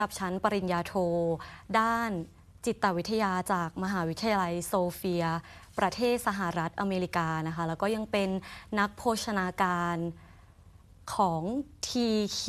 ระดับชั้นปริญญาโทด้านจิตวิทยาจากมหาวิทยาลัยโซเฟียประเทศสหรัฐอเมริกานะคะแล้วก็ยังเป็นนักโภชนาการของ TQ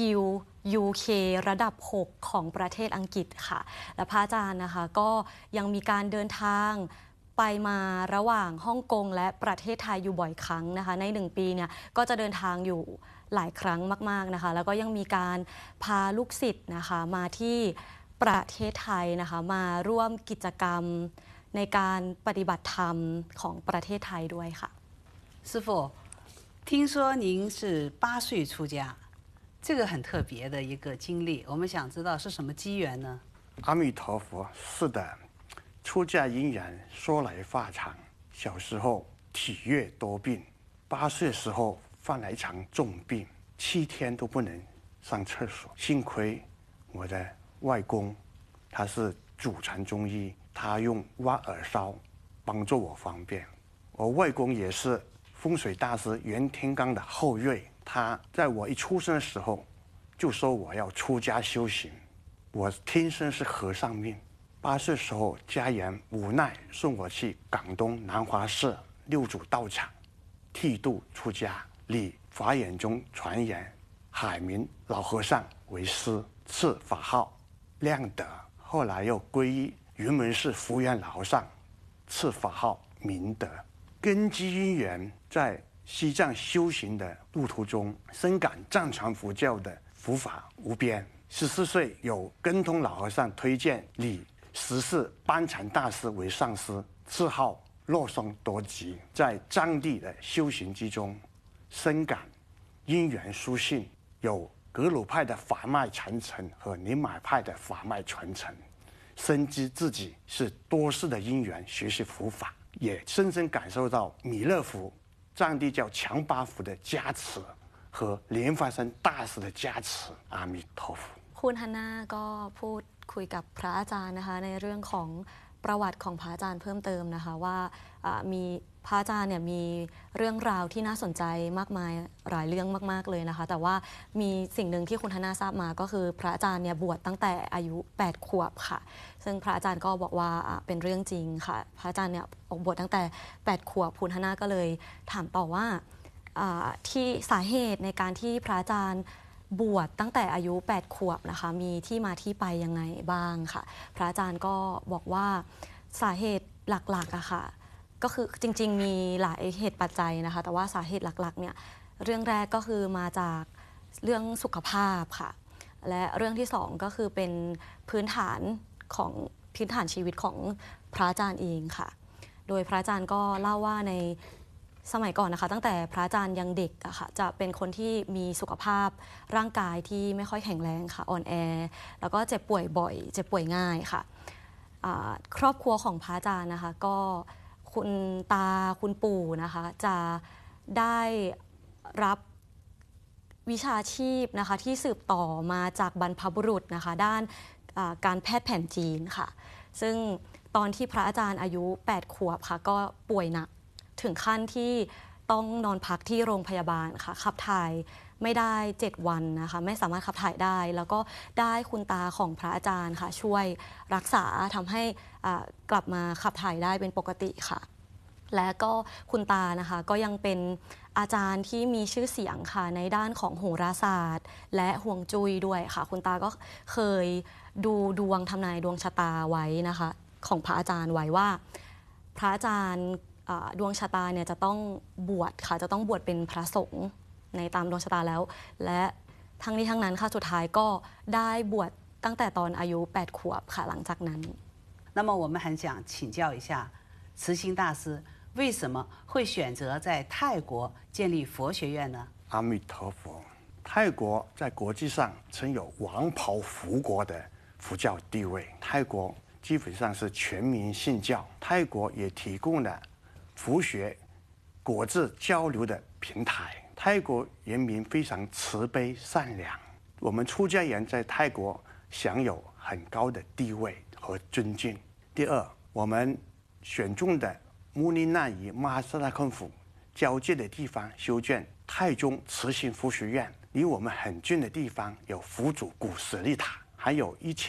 UK ระดับ 6 ของประเทศอังกฤษค่ะและพระอาจารย์นะคะก็ยังมีการเดินทางไปมาระหว่างฮ่องกงและประเทศไทยอยู่บ่อยครั้งนะคะใน1 ปีเนี่ยก็จะเดินทางอยู่หลายครั้งมากๆนะคะแล้วก็ยังมีการพาลูกศิษย์นะคะมาที่ประเทศไทยนะคะมาร่วมกิจกรรมในการปฏิบัติธรรมของประเทศไทยด้วยค่ะ师父，听说您是8岁出家，这个很特别的一个经历，我们想知道是什么机缘呢？ 阿弥陀佛，是的，出家因缘说来话长。小时候体弱多病，8岁时候犯了一场重病，7天都不能上厕所。幸亏我的外公他是祖传中医，他用挖耳烧帮助我方便。我外公也是风水大师袁天罡的后裔，他在我一出生的时候就说我要出家修行。我天生是和尚命，8岁时候家人无奈送我去广东南华寺六祖道场剃度出家，礼法眼中传言海明老和尚为师，赐法号亮德，后来又皈依云门寺福源老和尚，赐法号明德。根基因缘，在西藏修行的路途中，深感藏传佛教的佛法无边。14岁有根通老和尚推荐李14班禅大师为上师，赐号洛松多吉。在藏地的修行之中，深感因缘殊信，有格鲁派的法脉传承和宁玛派的法脉传承，深知自己是多世的因缘学习佛法，也深深感受到弥勒佛藏地叫强巴佛的加持和莲花生大师的加持。阿弥陀佛。 คุณฮันน่าก็พูดคุยกับพระอาจารย์นะคะในเรื่องของประวัติของพระอาจารย์เพิ่มเติมนะคะว่ามีพระอาจารย์เนี่ยมีเรื่องราวที่น่าสนใจมากมายหลายเรื่องมากๆเลยนะคะแต่ว่ามีสิ่งหนึ่งที่คุณฮันน่าทราบมาก็คือพระอาจารย์เนี่ยบวชตั้งแต่อายุ8 ขวบค่ะซึ่งพระอาจารย์ก็บอกว่าเป็นเรื่องจริงค่ะพระอาจารย์เนี่ยออกบวชตั้งแต่8 ขวบคุณฮันน่าก็เลยถามต่อว่าที่สาเหตุในการที่พระอาจารย์บวชตั้งแต่อายุ8 ขวบนะคะมีที่มาที่ไปยังไงบ้างค่ะพระอาจารย์ก็บอกว่าสาเหตุหลักๆอะค่ะก็คือจริงๆมีหลายเหตุปัจจัยนะคะแต่ว่าสาเหตุหลักๆเนี่ยเรื่องแรกก็คือมาจากเรื่องสุขภาพค่ะและเรื่องที่สองก็คือเป็นพื้นฐานชีวิตของพระอาจารย์เองค่ะโดยพระอาจารย์ก็เล่าว่าในสมัยก่อนนะคะตั้งแต่พระอาจารย์ยังเด็กอะค่ะจะเป็นคนที่มีสุขภาพร่างกายที่ไม่ค่อยแข็งแรงค่ะอ่อนแอแล้วก็เจ็บป่วยบ่อยเจ็บป่วยง่ายค่ะครอบครัวของพระอาจารย์นะคะก็คุณตาคุณปู่นะคะจะได้รับวิชาชีพนะคะที่สืบต่อมาจากบรรพบุรุษนะคะด้านการแพทย์แผนจีนค่ะซึ่งตอนที่พระอาจารย์อายุ8 ขวบค่ะก็ป่วยหนักถึงขั้นที่ต้องนอนพักที่โรงพยาบาลค่ะขับถ่ายไม่ได้7 วันนะคะไม่สามารถขับถ่ายได้แล้วก็ได้คุณตาของพระอาจารย์ค่ะช่วยรักษาทำให้กลับมาขับถ่ายได้เป็นปกติค่ะและก็คุณตานะคะก็ยังเป็นอาจารย์ที่มีชื่อเสียงค่ะในด้านของโหราศาสตร์และฮวงจุ้ยด้วยค่ะคุณตาก็เคยดูดวงทำนายดวงชะตาไว้นะคะของพระอาจารย์ไว้ว่าพระอาจารย์ดวงชะตาเนี่ยจะต้องบวชค่ะจะต้องบวชเป็นพระสงฆ์ในตามดวงชะตาแล้วและทั้งนี้ทั้งนั้นค่ะสุดท้ายก็ได้บวชตั้งแต่ตอนอายุ8 ขวบค่ะหลังจากนั้น那么我们很想请教一下慈心大师为什么会选择在泰国建立佛学院呢？ 阿弥陀佛，泰国在国际上曾有王袍佛国的佛教地位，泰国基本上是全民信教，泰国也提供了佛学国际交流的平台。泰国人民非常慈悲善良，我们出家人在泰国享有很高的地位和尊敬。第二，我们选中的穆尼那夷马哈萨拉坤府交界的地方修建泰中慈心佛学院，离我们很近的地方有佛祖古舍利塔，还有1000